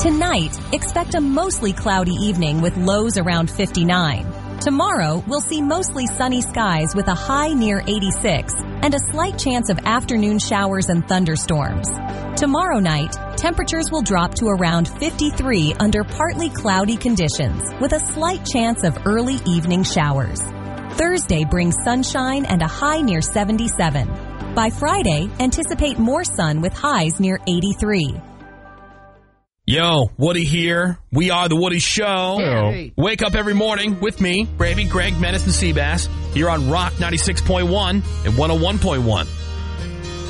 Tonight, expect a mostly cloudy evening with lows around 59. Tomorrow, we'll see mostly sunny skies with a high near 86 and a slight chance of afternoon showers and thunderstorms. Tomorrow night, temperatures will drop to around 53 under partly cloudy conditions with a slight chance of early evening showers. Thursday brings sunshine and a high near 77. By Friday, anticipate more sun with highs near 83. Yo, Woody here. We are The Woody Show. Hey. Wake up every morning with me, Bravey, Greg, Menace, and Seabass here on Rock 96.1 and 101.1.